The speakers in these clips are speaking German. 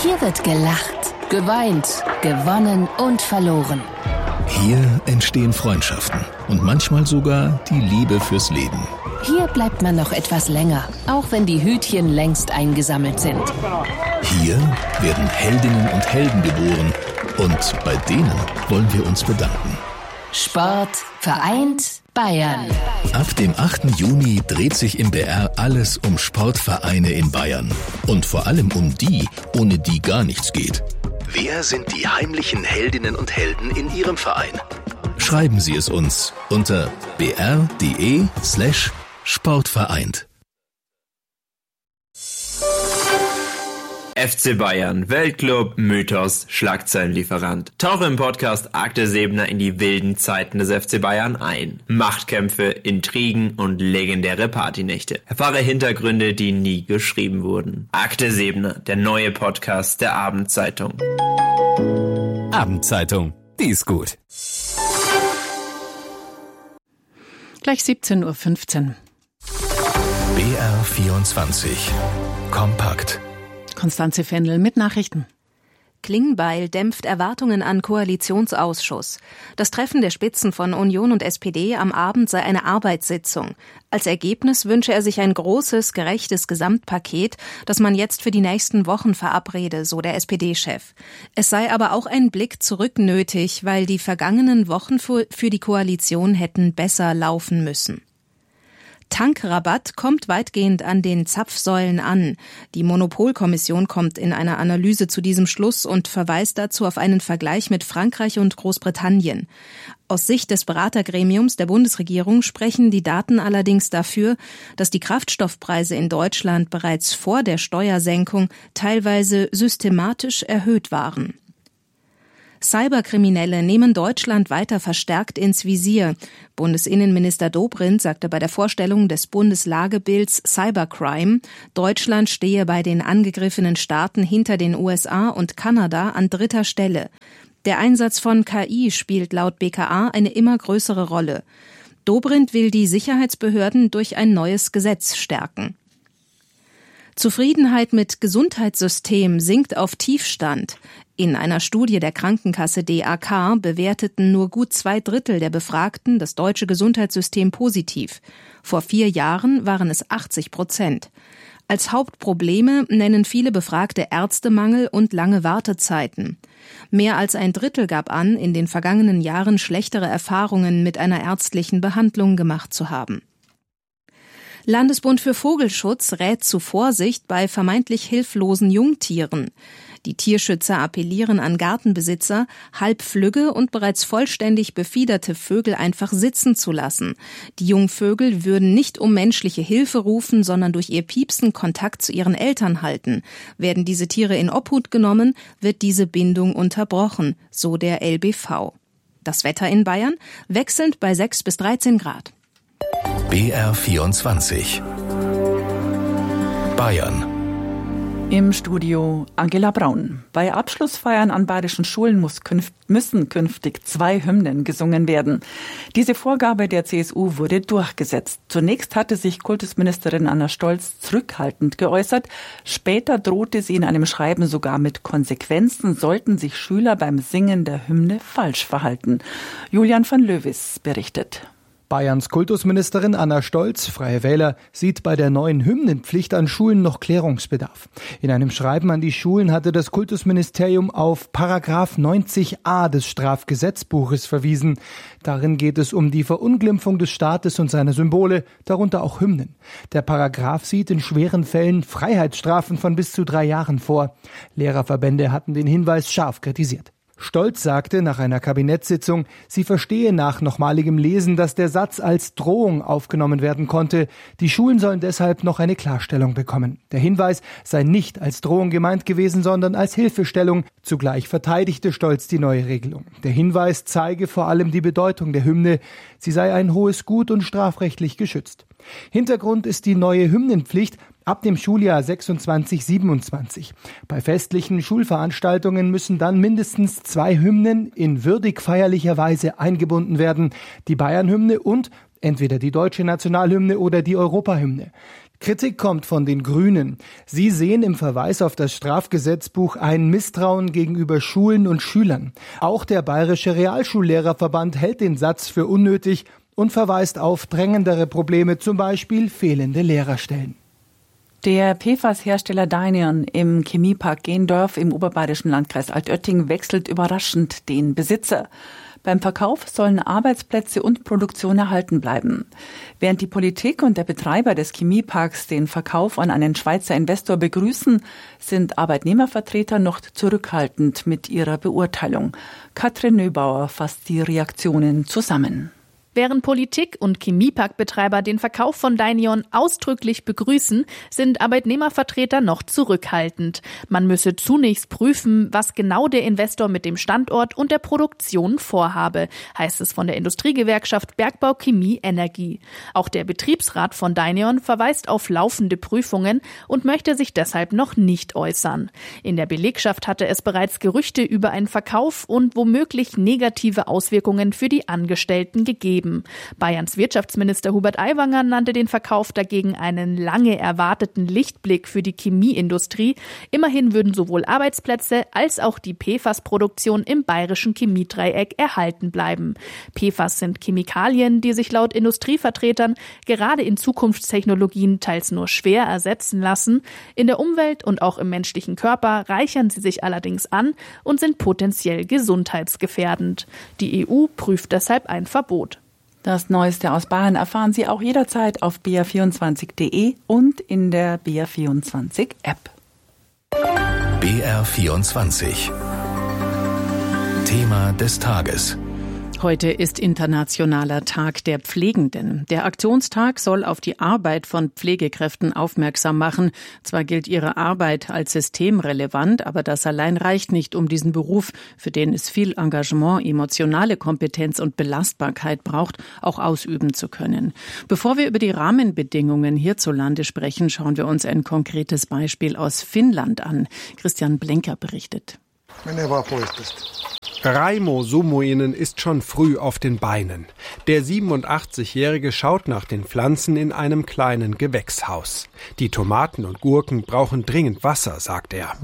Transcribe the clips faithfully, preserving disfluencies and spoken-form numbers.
Hier wird gelacht, geweint, gewonnen und verloren. Hier entstehen Freundschaften und manchmal sogar die Liebe fürs Leben. Hier bleibt man noch etwas länger, auch wenn die Hütchen längst eingesammelt sind. Hier werden Heldinnen und Helden geboren und bei denen wollen wir uns bedanken. Sport vereint Bayern. Ab dem achten Juni dreht sich im B R alles um Sportvereine in Bayern. Und vor allem um die, ohne die gar nichts geht. Wer sind die heimlichen Heldinnen und Helden in Ihrem Verein? Schreiben Sie es uns unter br.de slash sportvereint. F C Bayern, Weltclub, Mythos, Schlagzeilenlieferant. Tauche im Podcast Akte Säbener in die wilden Zeiten des F C Bayern ein. Machtkämpfe, Intrigen und legendäre Partynächte. Erfahre Hintergründe, die nie geschrieben wurden. Akte Säbener, der neue Podcast der Abendzeitung. Abendzeitung, die ist gut. Gleich siebzehn Uhr fünfzehn. B R vierundzwanzig. Kompakt. Konstanze Fendel mit Nachrichten. Klingbeil dämpft Erwartungen an Koalitionsausschuss. Das Treffen der Spitzen von Union und S P D am Abend sei eine Arbeitssitzung. Als Ergebnis wünsche er sich ein großes, gerechtes Gesamtpaket, das man jetzt für die nächsten Wochen verabrede, so der S P D-Chef. Es sei aber auch ein Blick zurück nötig, weil die vergangenen Wochen für die Koalition hätten besser laufen müssen. Tankrabatt kommt weitgehend an den Zapfsäulen an. Die Monopolkommission kommt in einer Analyse zu diesem Schluss und verweist dazu auf einen Vergleich mit Frankreich und Großbritannien. Aus Sicht des Beratergremiums der Bundesregierung sprechen die Daten allerdings dafür, dass die Kraftstoffpreise in Deutschland bereits vor der Steuersenkung teilweise systematisch erhöht waren. Cyberkriminelle nehmen Deutschland weiter verstärkt ins Visier. Bundesinnenminister Dobrindt sagte bei der Vorstellung des Bundeslagebilds Cybercrime, Deutschland stehe bei den angegriffenen Staaten hinter den U S A und Kanada an dritter Stelle. Der Einsatz von K I spielt laut B K A eine immer größere Rolle. Dobrindt will die Sicherheitsbehörden durch ein neues Gesetz stärken. Zufriedenheit mit Gesundheitssystem sinkt auf Tiefstand. In einer Studie der Krankenkasse D A K bewerteten nur gut zwei Drittel der Befragten das deutsche Gesundheitssystem positiv. Vor vier Jahren waren es achtzig Prozent. Als Hauptprobleme nennen viele Befragte Ärztemangel und lange Wartezeiten. Mehr als ein Drittel gab an, in den vergangenen Jahren schlechtere Erfahrungen mit einer ärztlichen Behandlung gemacht zu haben. Landesbund für Vogelschutz rät zu Vorsicht bei vermeintlich hilflosen Jungtieren. Die Tierschützer appellieren an Gartenbesitzer, halbflügge und bereits vollständig befiederte Vögel einfach sitzen zu lassen. Die Jungvögel würden nicht um menschliche Hilfe rufen, sondern durch ihr Piepsen Kontakt zu ihren Eltern halten. Werden diese Tiere in Obhut genommen, wird diese Bindung unterbrochen, so der L B V. Das Wetter in Bayern wechselnd bei sechs bis dreizehn Grad. B R vierundzwanzig. Bayern. Im Studio Angela Braun. Bei Abschlussfeiern an bayerischen Schulen muss künft, müssen künftig zwei Hymnen gesungen werden. Diese Vorgabe der C S U wurde durchgesetzt. Zunächst hatte sich Kultusministerin Anna Stolz zurückhaltend geäußert. Später drohte sie in einem Schreiben sogar mit Konsequenzen, sollten sich Schüler beim Singen der Hymne falsch verhalten. Julian van Löwis berichtet. Bayerns Kultusministerin Anna Stolz, Freie Wähler, sieht bei der neuen Hymnenpflicht an Schulen noch Klärungsbedarf. In einem Schreiben an die Schulen hatte das Kultusministerium auf Paragraph neunzig a des Strafgesetzbuches verwiesen. Darin geht es um die Verunglimpfung des Staates und seiner Symbole, darunter auch Hymnen. Der Paragraph sieht in schweren Fällen Freiheitsstrafen von bis zu drei Jahren vor. Lehrerverbände hatten den Hinweis scharf kritisiert. Stolz sagte nach einer Kabinettssitzung, sie verstehe nach nochmaligem Lesen, dass der Satz als Drohung aufgenommen werden konnte. Die Schulen sollen deshalb noch eine Klarstellung bekommen. Der Hinweis sei nicht als Drohung gemeint gewesen, sondern als Hilfestellung. Zugleich verteidigte Stolz die neue Regelung. Der Hinweis zeige vor allem die Bedeutung der Hymne. Sie sei ein hohes Gut und strafrechtlich geschützt. Hintergrund ist die neue Hymnenpflicht ab dem Schuljahr sechsundzwanzig siebenundzwanzig. Bei festlichen Schulveranstaltungen müssen dann mindestens zwei Hymnen in würdig feierlicher Weise eingebunden werden. Die Bayernhymne und entweder die deutsche Nationalhymne oder die Europahymne. Kritik kommt von den Grünen. Sie sehen im Verweis auf das Strafgesetzbuch ein Misstrauen gegenüber Schulen und Schülern. Auch der Bayerische Realschullehrerverband hält den Satz für unnötig und verweist auf drängendere Probleme, zum Beispiel fehlende Lehrerstellen. Der P F A S-Hersteller Dynion im Chemiepark Gendorf im oberbayerischen Landkreis Altötting wechselt überraschend den Besitzer. Beim Verkauf sollen Arbeitsplätze und Produktion erhalten bleiben. Während die Politik und der Betreiber des Chemieparks den Verkauf an einen Schweizer Investor begrüßen, sind Arbeitnehmervertreter noch zurückhaltend mit ihrer Beurteilung. Katrin Nöbauer fasst die Reaktionen zusammen. Während Politik und Chemieparkbetreiber den Verkauf von Dynion ausdrücklich begrüßen, sind Arbeitnehmervertreter noch zurückhaltend. Man müsse zunächst prüfen, was genau der Investor mit dem Standort und der Produktion vorhabe, heißt es von der Industriegewerkschaft Bergbau Chemie Energie. Auch der Betriebsrat von Dynion verweist auf laufende Prüfungen und möchte sich deshalb noch nicht äußern. In der Belegschaft hatte es bereits Gerüchte über einen Verkauf und womöglich negative Auswirkungen für die Angestellten gegeben. Bayerns Wirtschaftsminister Hubert Aiwanger nannte den Verkauf dagegen einen lange erwarteten Lichtblick für die Chemieindustrie. Immerhin würden sowohl Arbeitsplätze als auch die P F A S-Produktion im bayerischen Chemiedreieck erhalten bleiben. P F A S sind Chemikalien, die sich laut Industrievertretern gerade in Zukunftstechnologien teils nur schwer ersetzen lassen. In der Umwelt und auch im menschlichen Körper reichern sie sich allerdings an und sind potenziell gesundheitsgefährdend. Die E U prüft deshalb ein Verbot. Das Neueste aus Bayern erfahren Sie auch jederzeit auf b r vierundzwanzig punkt d e und in der B R vierundzwanzig App. B R vierundzwanzig. Thema des Tages. Heute ist Internationaler Tag der Pflegenden. Der Aktionstag soll auf die Arbeit von Pflegekräften aufmerksam machen. Zwar gilt ihre Arbeit als systemrelevant, aber das allein reicht nicht, um diesen Beruf, für den es viel Engagement, emotionale Kompetenz und Belastbarkeit braucht, auch ausüben zu können. Bevor wir über die Rahmenbedingungen hierzulande sprechen, schauen wir uns ein konkretes Beispiel aus Finnland an. Christian Blenker berichtet. Raimo Sumuinen ist schon früh auf den Beinen. Der siebenundachtzigjährige schaut nach den Pflanzen in einem kleinen Gewächshaus. Die Tomaten und Gurken brauchen dringend Wasser, sagt er.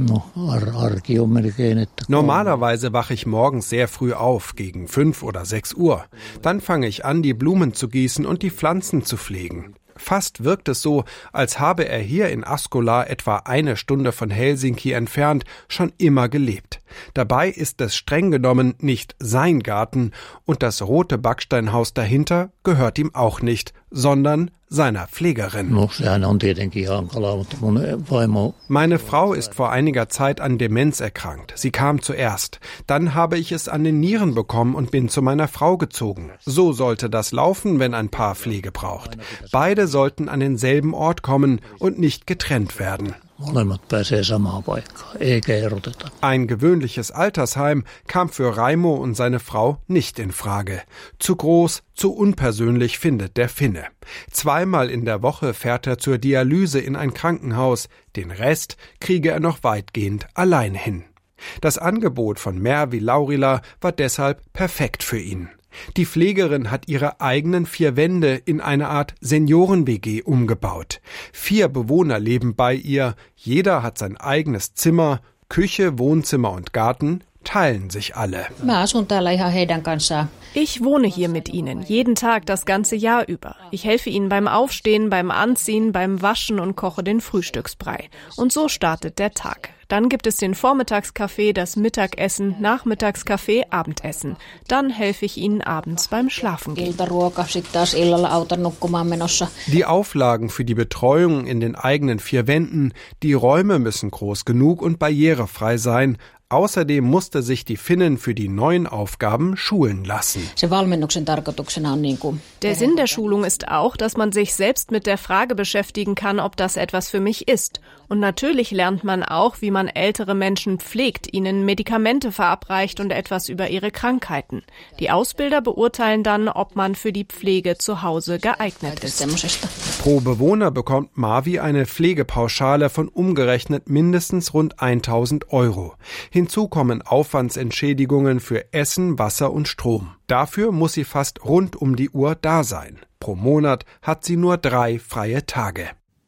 Normalerweise wache ich morgens sehr früh auf, gegen fünf oder sechs Uhr. Dann fange ich an, die Blumen zu gießen und die Pflanzen zu pflegen. Fast wirkt es so, als habe er hier in Askola, etwa eine Stunde von Helsinki entfernt, schon immer gelebt. Dabei ist es streng genommen nicht sein Garten und das rote Backsteinhaus dahinter gehört ihm auch nicht, sondern seiner Pflegerin. Meine Frau ist vor einiger Zeit an Demenz erkrankt. Sie kam zuerst. Dann habe ich es an den Nieren bekommen und bin zu meiner Frau gezogen. So sollte das laufen, wenn ein Paar Pflege braucht. Beide sollten an denselben Ort kommen und nicht getrennt werden. Ein gewöhnliches Altersheim kam für Raimo und seine Frau nicht in Frage. Zu groß, zu unpersönlich, findet der Finne. Zweimal in der Woche fährt er zur Dialyse in ein Krankenhaus. Den Rest kriege er noch weitgehend allein hin. Das Angebot von Mervi Laurila war deshalb perfekt für ihn. Die Pflegerin hat ihre eigenen vier Wände in eine Art Senioren-W G umgebaut. Vier Bewohner leben bei ihr, jeder hat sein eigenes Zimmer, Küche, Wohnzimmer und Garten teilen sich alle. Ich wohne hier mit ihnen, jeden Tag, das ganze Jahr über. Ich helfe ihnen beim Aufstehen, beim Anziehen, beim Waschen und koche den Frühstücksbrei. Und so startet der Tag. Dann gibt es den Vormittagskaffee, das Mittagessen, Nachmittagskaffee, Abendessen. Dann helfe ich ihnen abends beim Schlafengehen. Die Auflagen für die Betreuung in den eigenen vier Wänden, die Räume müssen groß genug und barrierefrei sein. Außerdem musste sich die Finnen für die neuen Aufgaben schulen lassen. Der Sinn der Schulung ist auch, dass man sich selbst mit der Frage beschäftigen kann, ob das etwas für mich ist. Und natürlich lernt man auch, wie man ältere Menschen pflegt, ihnen Medikamente verabreicht und etwas über ihre Krankheiten. Die Ausbilder beurteilen dann, ob man für die Pflege zu Hause geeignet ist. Pro Bewohner bekommt Marvi eine Pflegepauschale von umgerechnet mindestens rund tausend Euro. Hinzu kommen Aufwandsentschädigungen für Essen, Wasser und Strom. Dafür muss sie fast rund um die Uhr da sein. Pro Monat hat sie nur drei freie Tage.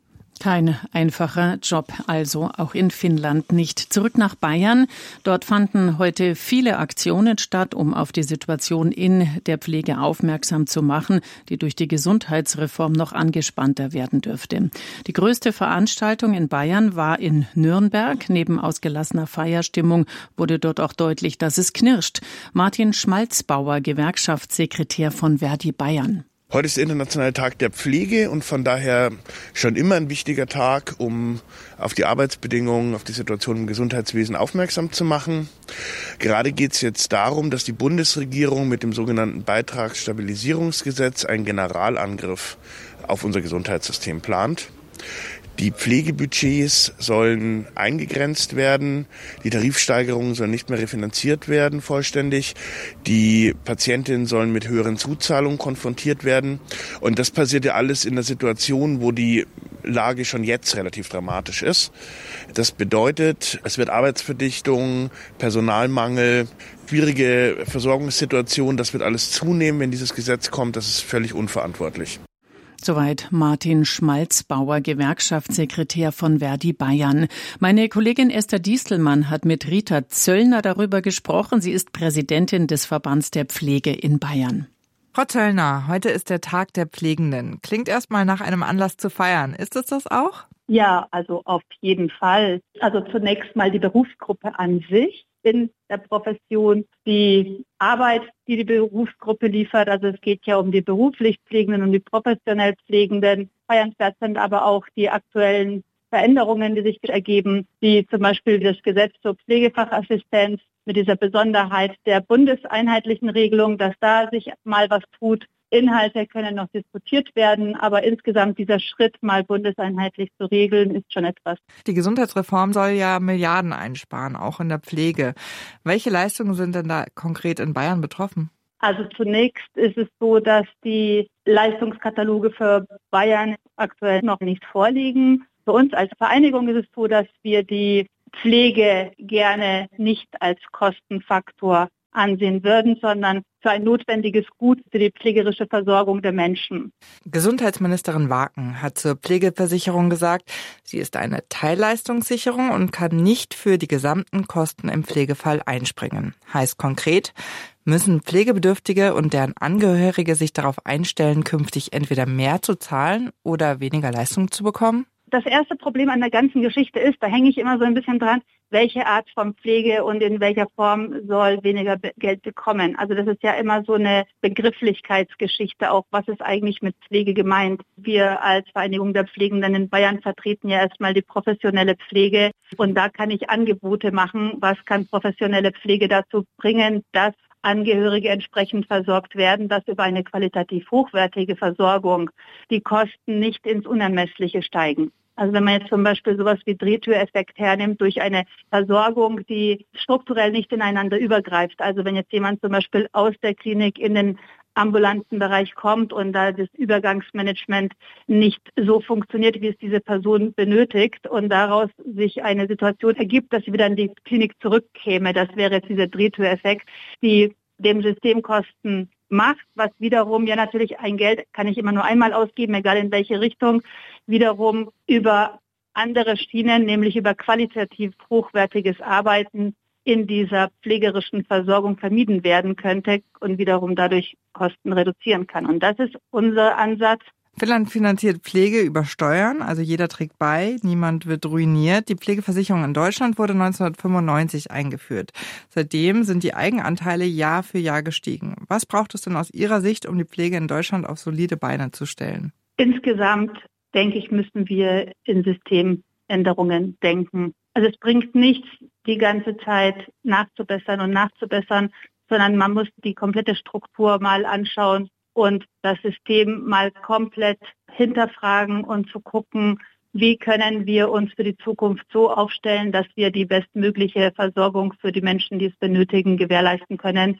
Kein einfacher Job, also auch in Finnland nicht. Zurück nach Bayern. Dort fanden heute viele Aktionen statt, um auf die Situation in der Pflege aufmerksam zu machen, die durch die Gesundheitsreform noch angespannter werden dürfte. Die größte Veranstaltung in Bayern war in Nürnberg. Neben ausgelassener Feierstimmung wurde dort auch deutlich, dass es knirscht. Martin Schmalzbauer, Gewerkschaftssekretär von Verdi Bayern. Heute ist der internationale Tag der Pflege und von daher schon immer ein wichtiger Tag, um auf die Arbeitsbedingungen, auf die Situation im Gesundheitswesen aufmerksam zu machen. Gerade geht es jetzt darum, dass die Bundesregierung mit dem sogenannten Beitragsstabilisierungsgesetz einen Generalangriff auf unser Gesundheitssystem plant. Die Pflegebudgets sollen eingegrenzt werden, die Tarifsteigerungen sollen nicht mehr refinanziert werden vollständig, die Patientinnen sollen mit höheren Zuzahlungen konfrontiert werden und das passiert ja alles in einer Situation, wo die Lage schon jetzt relativ dramatisch ist. Das bedeutet, es wird Arbeitsverdichtung, Personalmangel, schwierige Versorgungssituation, das wird alles zunehmen, wenn dieses Gesetz kommt, das ist völlig unverantwortlich. Soweit Martin Schmalzbauer, Gewerkschaftssekretär von Verdi Bayern. Meine Kollegin Esther Diestelmann hat mit Rita Zöllner darüber gesprochen. Sie ist Präsidentin des Verbands der Pflege in Bayern. Frau Zöllner, heute ist der Tag der Pflegenden. Klingt erstmal nach einem Anlass zu feiern. Ist es das auch? Ja, also auf jeden Fall. Also zunächst mal die Berufsgruppe an sich in der Profession, die Arbeit, die die Berufsgruppe liefert. Also es geht ja um die beruflich Pflegenden und die professionell Pflegenden. Feiernswert sind aber auch die aktuellen Veränderungen, die sich ergeben, wie zum Beispiel das Gesetz zur Pflegefachassistenz mit dieser Besonderheit der bundeseinheitlichen Regelung, dass da sich mal was tut. Inhalte können noch diskutiert werden, aber insgesamt dieser Schritt, mal bundeseinheitlich zu regeln, ist schon etwas. Die Gesundheitsreform soll ja Milliarden einsparen, auch in der Pflege. Welche Leistungen sind denn da konkret in Bayern betroffen? Also zunächst ist es so, dass die Leistungskataloge für Bayern aktuell noch nicht vorliegen. Für uns als Vereinigung ist es so, dass wir die Pflege gerne nicht als Kostenfaktor ansehen würden, sondern für ein notwendiges Gut für die pflegerische Versorgung der Menschen. Gesundheitsministerin Waken hat zur Pflegeversicherung gesagt, sie ist eine Teilleistungssicherung und kann nicht für die gesamten Kosten im Pflegefall einspringen. Heißt konkret, müssen Pflegebedürftige und deren Angehörige sich darauf einstellen, künftig entweder mehr zu zahlen oder weniger Leistung zu bekommen? Das erste Problem an der ganzen Geschichte ist, da hänge ich immer so ein bisschen dran, welche Art von Pflege und in welcher Form soll weniger Geld bekommen. Also das ist ja immer so eine Begrifflichkeitsgeschichte auch, was ist eigentlich mit Pflege gemeint. Wir als Vereinigung der Pflegenden in Bayern vertreten ja erstmal die professionelle Pflege und da kann ich Angebote machen, was kann professionelle Pflege dazu bringen, dass Angehörige entsprechend versorgt werden, dass über eine qualitativ hochwertige Versorgung die Kosten nicht ins Unermessliche steigen. Also wenn man jetzt zum Beispiel sowas wie Drehtüreffekt hernimmt durch eine Versorgung, die strukturell nicht ineinander übergreift. Also wenn jetzt jemand zum Beispiel aus der Klinik in den ambulanten Bereich kommt und da das Übergangsmanagement nicht so funktioniert, wie es diese Person benötigt und daraus sich eine Situation ergibt, dass sie wieder in die Klinik zurückkäme. Das wäre jetzt dieser Drehtüreffekt, die dem System Kosten macht, was wiederum ja natürlich ein Geld kann ich immer nur einmal ausgeben, egal in welche Richtung, wiederum über andere Schienen, nämlich über qualitativ hochwertiges Arbeiten in dieser pflegerischen Versorgung vermieden werden könnte und wiederum dadurch Kosten reduzieren kann. Und das ist unser Ansatz. Finnland finanziert Pflege über Steuern, also jeder trägt bei, niemand wird ruiniert. Die Pflegeversicherung in Deutschland wurde neunzehnhundertfünfundneunzig eingeführt. Seitdem sind die Eigenanteile Jahr für Jahr gestiegen. Was braucht es denn aus Ihrer Sicht, um die Pflege in Deutschland auf solide Beine zu stellen? Insgesamt, denke ich, müssen wir in Systemänderungen denken. Also es bringt nichts, die ganze Zeit nachzubessern und nachzubessern, sondern man muss die komplette Struktur mal anschauen und das System mal komplett hinterfragen und zu gucken, wie können wir uns für die Zukunft so aufstellen, dass wir die bestmögliche Versorgung für die Menschen, die es benötigen, gewährleisten können.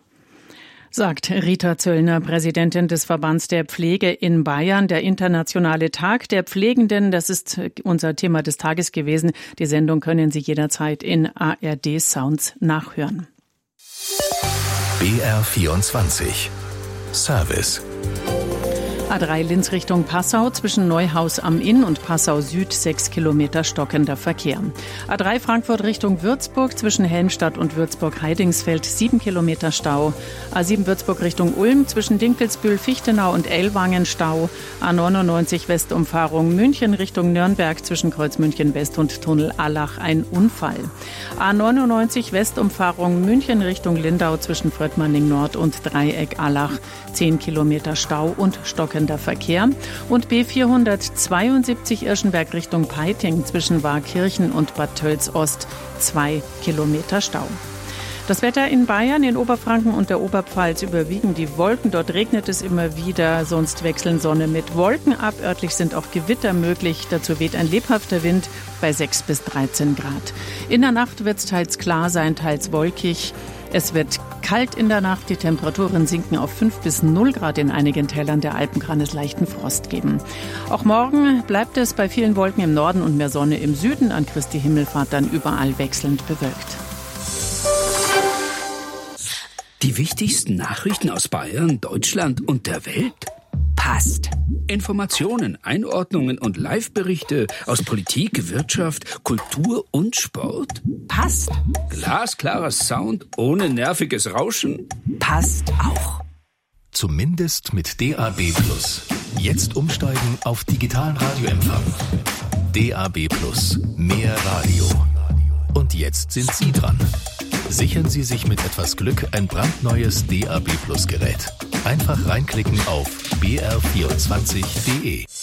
Sagt Rita Zöllner, Präsidentin des Verbands der Pflege in Bayern. Der internationale Tag der Pflegenden, das ist unser Thema des Tages gewesen. Die Sendung können Sie jederzeit in A R D Sounds nachhören. B R vierundzwanzig Service. A drei Linz Richtung Passau zwischen Neuhaus am Inn und Passau Süd sechs Kilometer stockender Verkehr. A drei Frankfurt Richtung Würzburg zwischen Helmstadt und Würzburg-Heidingsfeld sieben Kilometer Stau. A sieben Würzburg Richtung Ulm zwischen Dinkelsbühl, Fichtenau und Ellwangen Stau. A neunundneunzig Westumfahrung München Richtung Nürnberg zwischen Kreuz München West und Tunnel Allach ein Unfall. A neunundneunzig Westumfahrung München Richtung Lindau zwischen Fröttmanning Nord und Dreieck Allach zehn Kilometer Stau und stockender Verkehr. Und B vierhundertzweiundsiebzig Irschenberg Richtung Peiting zwischen Waakirchen und Bad Tölz Ost zwei Kilometer Stau. Das Wetter in Bayern, in Oberfranken und der Oberpfalz überwiegen die Wolken. Dort regnet es immer wieder, sonst wechseln Sonne mit Wolken ab. Örtlich sind auch Gewitter möglich. Dazu weht ein lebhafter Wind bei sechs bis dreizehn Grad. In der Nacht wird es teils klar sein, teils wolkig. Es wird kalt in der Nacht, die Temperaturen sinken auf fünf bis null Grad in einigen Tälern der Alpen, kann es leichten Frost geben. Auch morgen bleibt es bei vielen Wolken im Norden und mehr Sonne im Süden, an Christi Himmelfahrt dann überall wechselnd bewölkt. Die wichtigsten Nachrichten aus Bayern, Deutschland und der Welt? Passt. Informationen, Einordnungen und Live-Berichte aus Politik, Wirtschaft, Kultur und Sport? Passt. Glasklarer Sound ohne nerviges Rauschen? Passt auch. Zumindest mit D A B Plus. Jetzt umsteigen auf digitalen Radioempfang. D A B Plus. Mehr Radio. Und jetzt sind Sie dran. Sichern Sie sich mit etwas Glück ein brandneues D A B Plus Gerät. Einfach reinklicken auf b r vierundzwanzig punkt d e.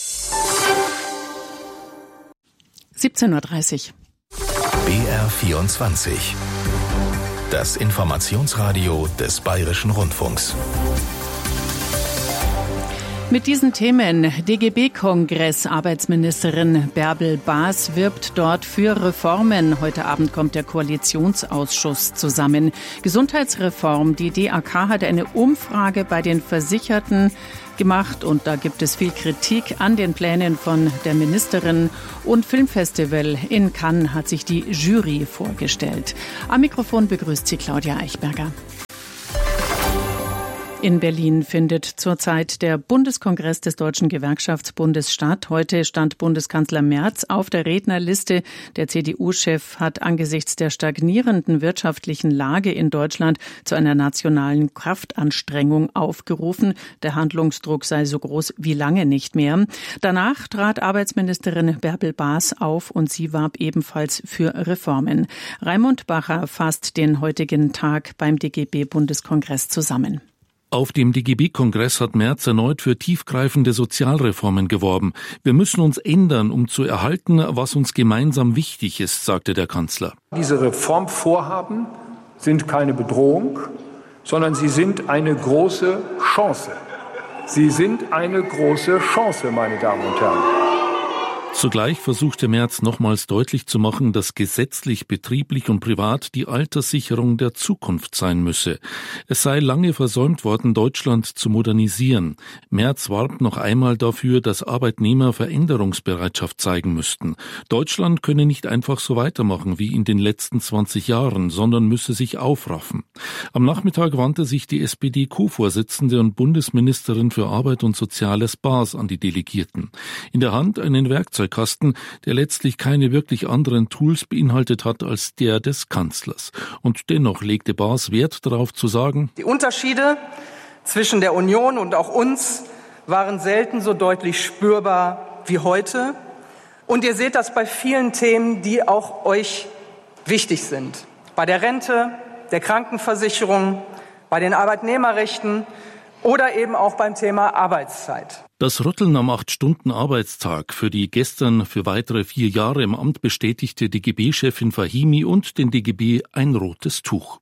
siebzehn Uhr dreißig. B R vierundzwanzig. Das Informationsradio des Bayerischen Rundfunks. Mit diesen Themen D G B-Kongress. Arbeitsministerin Bärbel Baas wirbt dort für Reformen. Heute Abend kommt der Koalitionsausschuss zusammen. Gesundheitsreform. Die D A K hat eine Umfrage bei den Versicherten gemacht und da gibt es viel Kritik an den Plänen von der Ministerin. Und Filmfestival in Cannes hat sich die Jury vorgestellt. Am Mikrofon begrüßt sie Claudia Eichberger. In Berlin findet zurzeit der Bundeskongress des Deutschen Gewerkschaftsbundes statt. Heute stand Bundeskanzler Merz auf der Rednerliste. Der C D U-Chef hat angesichts der stagnierenden wirtschaftlichen Lage in Deutschland zu einer nationalen Kraftanstrengung aufgerufen. Der Handlungsdruck sei so groß wie lange nicht mehr. Danach trat Arbeitsministerin Bärbel Baas auf und sie warb ebenfalls für Reformen. Raimund Bacher fasst den heutigen Tag beim D G B-Bundeskongress zusammen. Auf dem D G B-Kongress hat Merz erneut für tiefgreifende Sozialreformen geworben. Wir müssen uns ändern, um zu erhalten, was uns gemeinsam wichtig ist, sagte der Kanzler. Diese Reformvorhaben sind keine Bedrohung, sondern sie sind eine große Chance. Sie sind eine große Chance, meine Damen und Herren. Zugleich versuchte Merz nochmals deutlich zu machen, dass gesetzlich, betrieblich und privat die Alterssicherung der Zukunft sein müsse. Es sei lange versäumt worden, Deutschland zu modernisieren. Merz warb noch einmal dafür, dass Arbeitnehmer Veränderungsbereitschaft zeigen müssten. Deutschland könne nicht einfach so weitermachen wie in den letzten zwanzig Jahren, sondern müsse sich aufraffen. Am Nachmittag wandte sich die S P D-Co-Vorsitzende und Bundesministerin für Arbeit und Soziales Baas an die Delegierten. In der Hand einen Werkzeug Kasten, der letztlich keine wirklich anderen Tools beinhaltet hat als der des Kanzlers. Und dennoch legte Baas Wert darauf zu sagen: Die Unterschiede zwischen der Union und auch uns waren selten so deutlich spürbar wie heute. Und ihr seht das bei vielen Themen, die auch euch wichtig sind. Bei der Rente, der Krankenversicherung, bei den Arbeitnehmerrechten oder eben auch beim Thema Arbeitszeit. Das Rütteln am acht-Stunden-Arbeitstag für die gestern für weitere vier Jahre im Amt bestätigte D G B-Chefin Fahimi und den D G B ein rotes Tuch.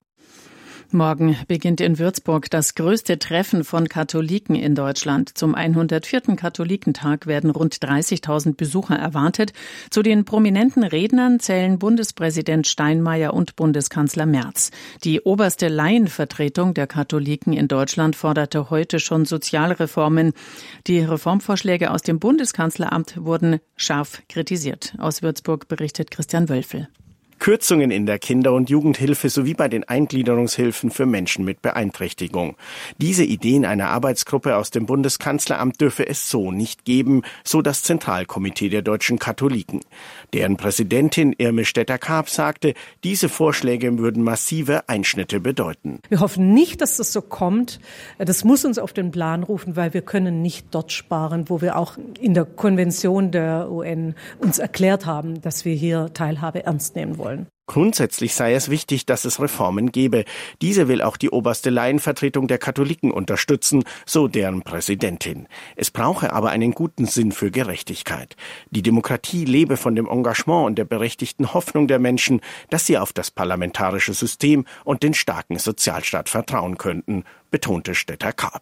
Morgen beginnt in Würzburg das größte Treffen von Katholiken in Deutschland. Zum hundertvierten Katholikentag werden rund dreißigtausend Besucher erwartet. Zu den prominenten Rednern zählen Bundespräsident Steinmeier und Bundeskanzler Merz. Die oberste Laienvertretung der Katholiken in Deutschland forderte heute schon Sozialreformen. Die Reformvorschläge aus dem Bundeskanzleramt wurden scharf kritisiert. Aus Würzburg berichtet Christian Wölfel. Kürzungen in der Kinder- und Jugendhilfe sowie bei den Eingliederungshilfen für Menschen mit Beeinträchtigung. Diese Ideen einer Arbeitsgruppe aus dem Bundeskanzleramt dürfe es so nicht geben, so das Zentralkomitee der deutschen Katholiken. Deren Präsidentin Irme Stetter-Karp sagte, diese Vorschläge würden massive Einschnitte bedeuten. Wir hoffen nicht, dass das so kommt. Das muss uns auf den Plan rufen, weil wir können nicht dort sparen, wo wir auch in der Konvention der U N uns erklärt haben, dass wir hier Teilhabe ernst nehmen wollen. Grundsätzlich sei es wichtig, dass es Reformen gebe. Diese will auch die oberste Laienvertretung der Katholiken unterstützen, so deren Präsidentin. Es brauche aber einen guten Sinn für Gerechtigkeit. Die Demokratie lebe von dem Engagement und der berechtigten Hoffnung der Menschen, dass sie auf das parlamentarische System und den starken Sozialstaat vertrauen könnten, betonte Stetter-Karp.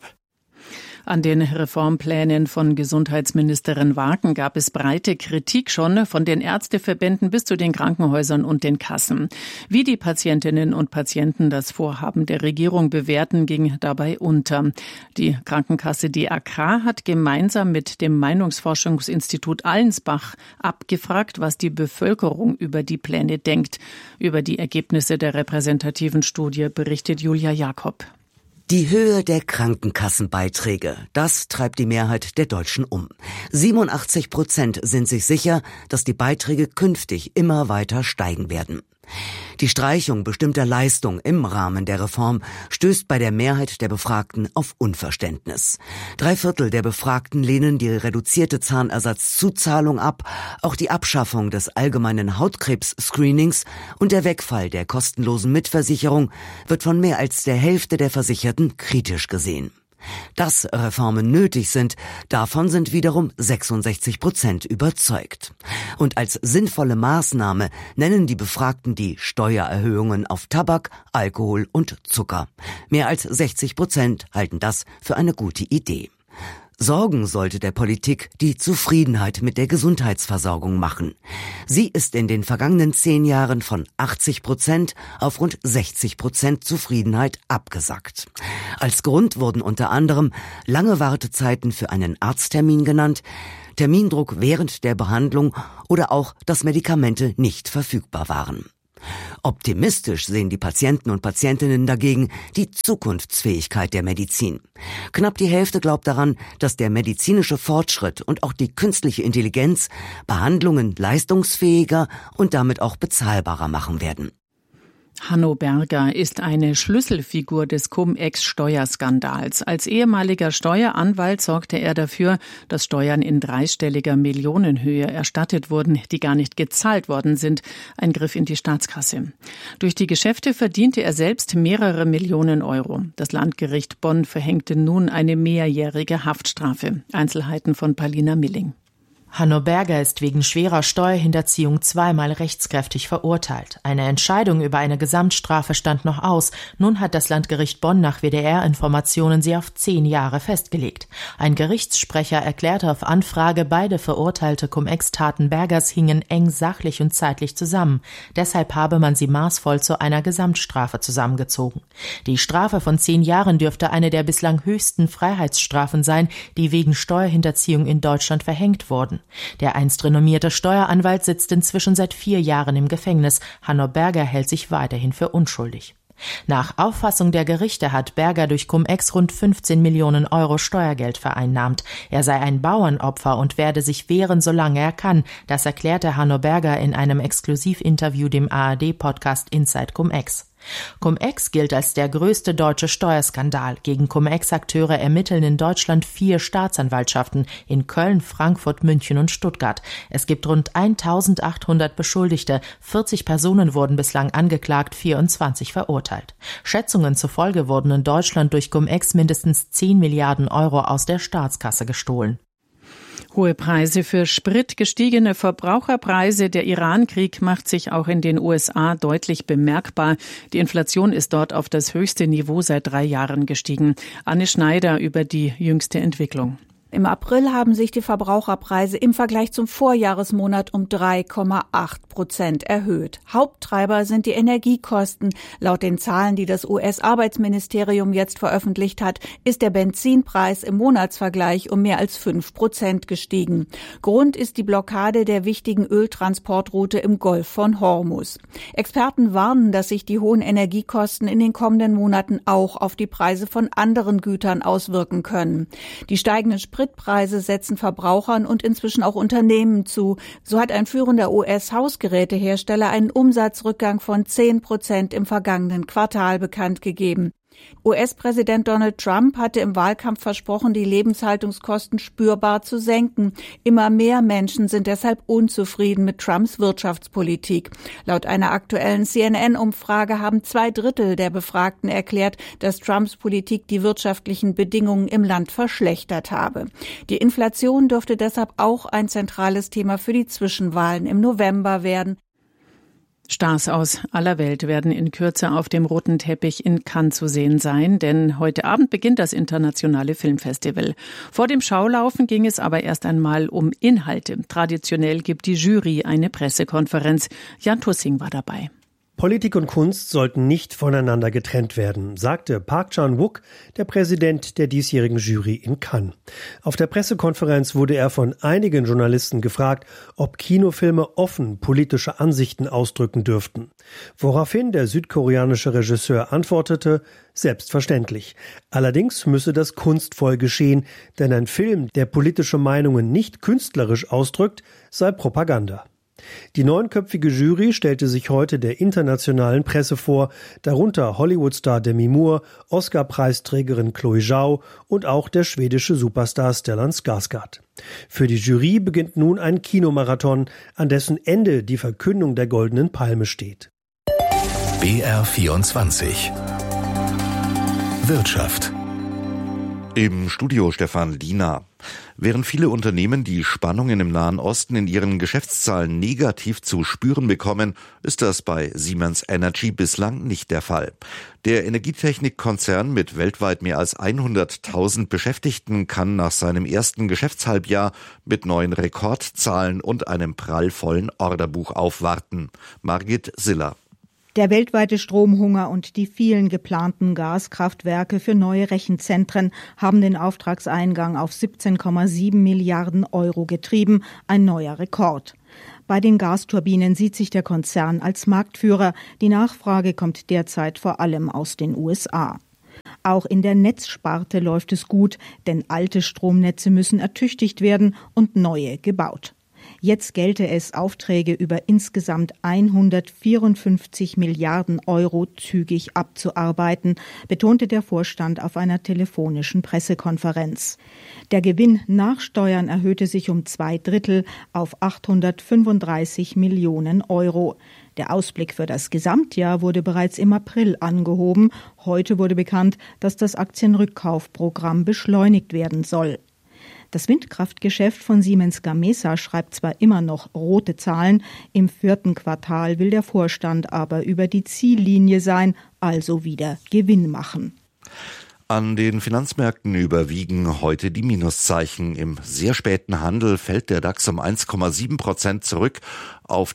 An den Reformplänen von Gesundheitsministerin Wagen gab es breite Kritik schon von den Ärzteverbänden bis zu den Krankenhäusern und den Kassen. Wie die Patientinnen und Patienten das Vorhaben der Regierung bewerten, ging dabei unter. Die Krankenkasse D A K hat gemeinsam mit dem Meinungsforschungsinstitut Allensbach abgefragt, was die Bevölkerung über die Pläne denkt. Über die Ergebnisse der repräsentativen Studie berichtet Julia Jakob. Die Höhe der Krankenkassenbeiträge, das treibt die Mehrheit der Deutschen um. siebenundachtzig Prozent sind sich sicher, dass die Beiträge künftig immer weiter steigen werden. Die Streichung bestimmter Leistungen im Rahmen der Reform stößt bei der Mehrheit der Befragten auf Unverständnis. Drei Viertel der Befragten lehnen die reduzierte Zahnersatzzuzahlung ab. Auch die Abschaffung des allgemeinen Hautkrebs-Screenings und der Wegfall der kostenlosen Mitversicherung wird von mehr als der Hälfte der Versicherten kritisch gesehen. Dass Reformen nötig sind, davon sind wiederum sechsundsechzig Prozent überzeugt. Und als sinnvolle Maßnahme nennen die Befragten die Steuererhöhungen auf Tabak, Alkohol und Zucker. Mehr als sechzig Prozent halten das für eine gute Idee. Sorgen sollte der Politik die Zufriedenheit mit der Gesundheitsversorgung machen. Sie ist in den vergangenen zehn Jahren von achtzig Prozent auf rund sechzig Prozent Zufriedenheit abgesackt. Als Grund wurden unter anderem lange Wartezeiten für einen Arzttermin genannt, Termindruck während der Behandlung oder auch, dass Medikamente nicht verfügbar waren. Optimistisch sehen die Patienten und Patientinnen dagegen die Zukunftsfähigkeit der Medizin. Knapp die Hälfte glaubt daran, dass der medizinische Fortschritt und auch die künstliche Intelligenz Behandlungen leistungsfähiger und damit auch bezahlbarer machen werden. Hanno Berger ist eine Schlüsselfigur des Cum-Ex-Steuerskandals. Als ehemaliger Steueranwalt sorgte er dafür, dass Steuern in dreistelliger Millionenhöhe erstattet wurden, die gar nicht gezahlt worden sind. Ein Griff in die Staatskasse. Durch die Geschäfte verdiente er selbst mehrere Millionen Euro. Das Landgericht Bonn verhängte nun eine mehrjährige Haftstrafe. Einzelheiten von Palina Milling. Hanno Berger ist wegen schwerer Steuerhinterziehung zweimal rechtskräftig verurteilt. Eine Entscheidung über eine Gesamtstrafe stand noch aus. Nun hat das Landgericht Bonn nach W D R-Informationen sie auf zehn Jahre festgelegt. Ein Gerichtssprecher erklärte auf Anfrage, beide verurteilte Cum-Ex-Taten Bergers hingen eng sachlich und zeitlich zusammen. Deshalb habe man sie maßvoll zu einer Gesamtstrafe zusammengezogen. Die Strafe von zehn Jahren dürfte eine der bislang höchsten Freiheitsstrafen sein, die wegen Steuerhinterziehung in Deutschland verhängt wurden. Der einst renommierte Steueranwalt sitzt inzwischen seit vier Jahren im Gefängnis. Hanno Berger hält sich weiterhin für unschuldig. Nach Auffassung der Gerichte hat Berger durch Cum-Ex rund fünfzehn Millionen Euro Steuergeld vereinnahmt. Er sei ein Bauernopfer und werde sich wehren, solange er kann. Das erklärte Hanno Berger in einem Exklusivinterview dem A R D-Podcast Inside Cum-Ex. Cum-Ex gilt als der größte deutsche Steuerskandal. Gegen Cum-Ex-Akteure ermitteln in Deutschland vier Staatsanwaltschaften in Köln, Frankfurt, München und Stuttgart. Es gibt rund eintausendachthundert Beschuldigte. vierzig Personen wurden bislang angeklagt, vierundzwanzig verurteilt. Schätzungen zufolge wurden in Deutschland durch Cum-Ex mindestens zehn Milliarden Euro aus der Staatskasse gestohlen. Hohe Preise für Sprit, gestiegene Verbraucherpreise. Der Iran-Krieg macht sich auch in den U S A deutlich bemerkbar. Die Inflation ist dort auf das höchste Niveau seit drei Jahren gestiegen. Anne Schneider über die jüngste Entwicklung. Im April haben sich die Verbraucherpreise im Vergleich zum Vorjahresmonat um drei Komma acht Prozent erhöht. Haupttreiber sind die Energiekosten. Laut den Zahlen, die das U S-Arbeitsministerium jetzt veröffentlicht hat, ist der Benzinpreis im Monatsvergleich um mehr als fünf Prozent gestiegen. Grund ist die Blockade der wichtigen Öltransportroute im Golf von Hormuz. Experten warnen, dass sich die hohen Energiekosten in den kommenden Monaten auch auf die Preise von anderen Gütern auswirken können. Die steigenden Spritpreise setzen Verbrauchern und inzwischen auch Unternehmen zu. So hat ein führender U S-Hausgerätehersteller einen Umsatzrückgang von zehn Prozent im vergangenen Quartal bekannt gegeben. U S-Präsident Donald Trump hatte im Wahlkampf versprochen, die Lebenshaltungskosten spürbar zu senken. Immer mehr Menschen sind deshalb unzufrieden mit Trumps Wirtschaftspolitik. Laut einer aktuellen C N N-Umfrage haben zwei Drittel der Befragten erklärt, dass Trumps Politik die wirtschaftlichen Bedingungen im Land verschlechtert habe. Die Inflation dürfte deshalb auch ein zentrales Thema für die Zwischenwahlen im November werden. Stars aus aller Welt werden in Kürze auf dem roten Teppich in Cannes zu sehen sein, denn heute Abend beginnt das internationale Filmfestival. Vor dem Schaulaufen ging es aber erst einmal um Inhalte. Traditionell gibt die Jury eine Pressekonferenz. Jan Tussing war dabei. Politik und Kunst sollten nicht voneinander getrennt werden, sagte Park Chan-wook, der Präsident der diesjährigen Jury in Cannes. Auf der Pressekonferenz wurde er von einigen Journalisten gefragt, ob Kinofilme offen politische Ansichten ausdrücken dürften. Woraufhin der südkoreanische Regisseur antwortete, selbstverständlich. Allerdings müsse das kunstvoll geschehen, denn ein Film, der politische Meinungen nicht künstlerisch ausdrückt, sei Propaganda. Die neunköpfige Jury stellte sich heute der internationalen Presse vor, darunter Hollywood-Star Demi Moore, Oscar-Preisträgerin Chloe Zhao und auch der schwedische Superstar Stellan Skarsgård. Für die Jury beginnt nun ein Kinomarathon, an dessen Ende die Verkündung der Goldenen Palme steht. B R vierundzwanzig Wirtschaft. Im Studio Stefan Liener. Während viele Unternehmen die Spannungen im Nahen Osten in ihren Geschäftszahlen negativ zu spüren bekommen, ist das bei Siemens Energy bislang nicht der Fall. Der Energietechnikkonzern mit weltweit mehr als hunderttausend Beschäftigten kann nach seinem ersten Geschäftshalbjahr mit neuen Rekordzahlen und einem prallvollen Orderbuch aufwarten. Margit Siller. Der weltweite Stromhunger und die vielen geplanten Gaskraftwerke für neue Rechenzentren haben den Auftragseingang auf siebzehn Komma sieben Milliarden Euro getrieben, ein neuer Rekord. Bei den Gasturbinen sieht sich der Konzern als Marktführer. Die Nachfrage kommt derzeit vor allem aus den U S A. Auch in der Netzsparte läuft es gut, denn alte Stromnetze müssen ertüchtigt werden und neue gebaut. Jetzt gelte es, Aufträge über insgesamt hundertvierundfünfzig Milliarden Euro zügig abzuarbeiten, betonte der Vorstand auf einer telefonischen Pressekonferenz. Der Gewinn nach Steuern erhöhte sich um zwei Drittel auf achthundertfünfunddreißig Millionen Euro. Der Ausblick für das Gesamtjahr wurde bereits im April angehoben. Heute wurde bekannt, dass das Aktienrückkaufprogramm beschleunigt werden soll. Das Windkraftgeschäft von Siemens Gamesa schreibt zwar immer noch rote Zahlen, im vierten Quartal will der Vorstand aber über die Ziellinie sein, also wieder Gewinn machen. An den Finanzmärkten überwiegen heute die Minuszeichen. Im sehr späten Handel fällt der DAX um eins Komma sieben Prozent zurück auf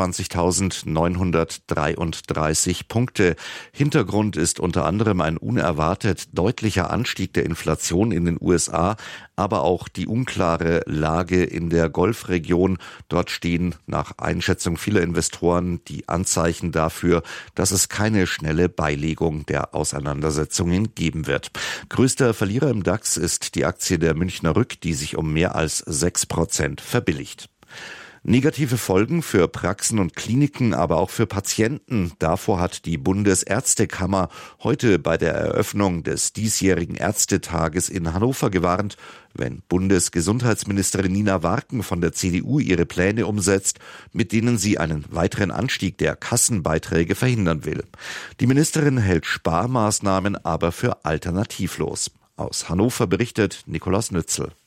dreiundzwanzigtausendneunhundertdreiunddreißig Punkte. Hintergrund ist unter anderem ein unerwartet deutlicher Anstieg der Inflation in den U S A, aber auch die unklare Lage in der Golfregion. Dort stehen nach Einschätzung vieler Investoren die Anzeichen dafür, dass es keine schnelle Beilegung der Auseinandersetzungen geben wird. Größter Verlierer im DAX ist die Aktie der Münchner Rück, die sich um mehr als sechs Prozent verbilligt. Negative Folgen für Praxen und Kliniken, aber auch für Patienten. Davor hat die Bundesärztekammer heute bei der Eröffnung des diesjährigen Ärztetages in Hannover gewarnt. Wenn Bundesgesundheitsministerin Nina Warken von der C D U ihre Pläne umsetzt, mit denen sie einen weiteren Anstieg der Kassenbeiträge verhindern will. Die Ministerin hält Sparmaßnahmen aber für alternativlos. Aus Hannover berichtet Nikolaus Nützel.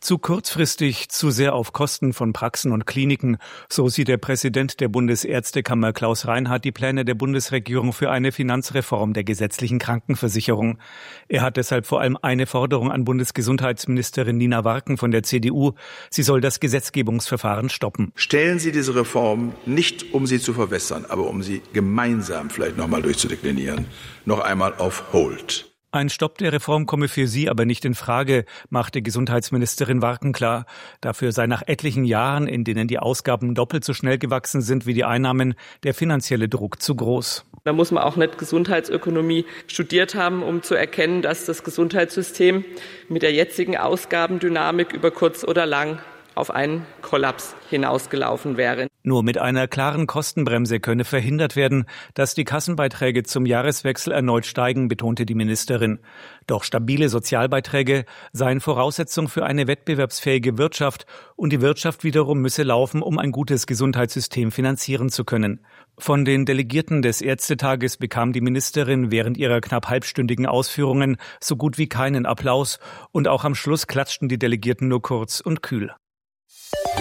Zu kurzfristig, zu sehr auf Kosten von Praxen und Kliniken. So sieht der Präsident der Bundesärztekammer Klaus Reinhardt die Pläne der Bundesregierung für eine Finanzreform der gesetzlichen Krankenversicherung. Er hat deshalb vor allem eine Forderung an Bundesgesundheitsministerin Nina Warken von der C D U. Sie soll das Gesetzgebungsverfahren stoppen. Stellen Sie diese Reform nicht, um sie zu verwässern, aber um sie gemeinsam vielleicht noch mal durchzudeklinieren, noch einmal auf Hold. Ein Stopp der Reform komme für sie aber nicht in Frage, machte Gesundheitsministerin Warken klar. Dafür sei nach etlichen Jahren, in denen die Ausgaben doppelt so schnell gewachsen sind wie die Einnahmen, der finanzielle Druck zu groß. Da muss man auch nicht Gesundheitsökonomie studiert haben, um zu erkennen, dass das Gesundheitssystem mit der jetzigen Ausgabendynamik über kurz oder lang auf einen Kollaps hinausgelaufen wäre. Nur mit einer klaren Kostenbremse könne verhindert werden, dass die Kassenbeiträge zum Jahreswechsel erneut steigen, betonte die Ministerin. Doch stabile Sozialbeiträge seien Voraussetzung für eine wettbewerbsfähige Wirtschaft und die Wirtschaft wiederum müsse laufen, um ein gutes Gesundheitssystem finanzieren zu können. Von den Delegierten des Ärztetages bekam die Ministerin während ihrer knapp halbstündigen Ausführungen so gut wie keinen Applaus und auch am Schluss klatschten die Delegierten nur kurz und kühl.